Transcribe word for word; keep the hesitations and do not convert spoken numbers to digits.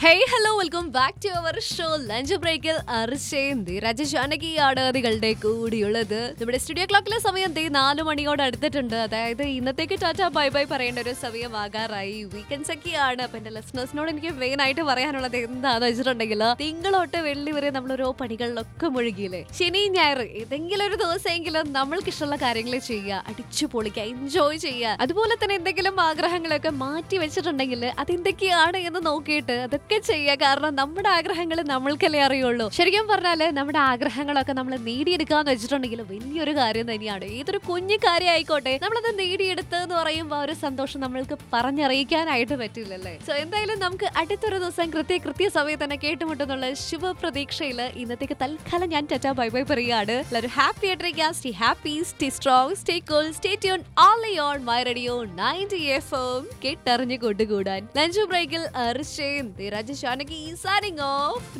Hey hello welcome back to our show lunch ബ്രേക്കിൽ അർഷയും രാജശാനകിയാണ് നിങ്ങളുടെ കൂടിയുള്ളത്. നമ്മുടെ സ്റ്റുഡിയോ ക്ലോക്കിലെ സമയം ദേ നാലു മണിയോട് അടുത്തിട്ടുണ്ട്. അതായത് ഇന്നത്തേക്ക് ടാറ്റ ബൈ ബൈ പറയേണ്ട ഒരു സമയമാകാറായി. വീക്കെൻഡ്സ് ഒക്കെയാണ്. അപ്പൊ എന്റെ ലിസണേഴ്സിനോട് എനിക്ക് മെയിൻ ആയിട്ട് പറയാനുള്ളത് എന്താന്ന് വെച്ചിട്ടുണ്ടെങ്കിൽ തിങ്കളോട്ട് വെള്ളി വരെ നമ്മൾ ഓരോ പണികളിലൊക്കെ മുഴുകിയില്ലേ. ശനി ഞായർ ഏതെങ്കിലും ഒരു ദിവസമെങ്കിലും നമ്മൾക്ക് ഇഷ്ടമുള്ള കാര്യങ്ങൾ ചെയ്യുക, അടിച്ചു പൊളിക്കുക, എൻജോയ് ചെയ്യുക. അതുപോലെ തന്നെ എന്തെങ്കിലും ആഗ്രഹങ്ങളൊക്കെ മാറ്റി വെച്ചിട്ടുണ്ടെങ്കിൽ അതെന്തൊക്കെയാണ് എന്ന് നോക്കിയിട്ട് അതൊക്കെ ചെയ്യുക. കാരണം നമ്മുടെ ആഗ്രഹങ്ങൾ നമ്മൾക്കല്ലേ അറിയുള്ളൂ. ശരിക്കും പറഞ്ഞാല് നമ്മുടെ ആഗ്രഹങ്ങളൊക്കെ നമ്മൾ നേടിയെടുക്കാന്ന് വെച്ചിട്ടുണ്ടെങ്കിൽ വലിയൊരു കാര്യം തന്നെയാണ്. ഏതൊരു കുഞ്ഞു കാര്യം ആയിക്കോട്ടെ, നമ്മളത് നേടിയെടുത്ത് എന്ന് പറയുമ്പോൾ ആ ഒരു സന്തോഷം നമ്മൾക്ക് പറഞ്ഞറിയിക്കാനായിട്ട് പറ്റില്ലല്ലേ. സോ എന്തായാലും നമുക്ക് അടുത്തൊരു ദിവസം കൃത്യ കൃത്യ സമയത്ത് തന്നെ കേട്ടുമുട്ടെന്നുള്ള ശുഭപ്രതീക്ഷയില് ഇന്നത്തേക്ക് തൽക്കാലം ഞാൻ ടാറ്റ ബൈ ബൈ പറയുകയാണ്. എല്ലാവരും ഹാപ്പി ആയിട്ടിരിക്കുക. Stay happy, stay strong, stay cool, stay tune only on my radio ninety F M. കേട്ടറിഞ്ഞു കൊണ്ടുകൂടാൻ lunch ബ്രേക്കിൽ അർഷയും രാജശാനകി signing off.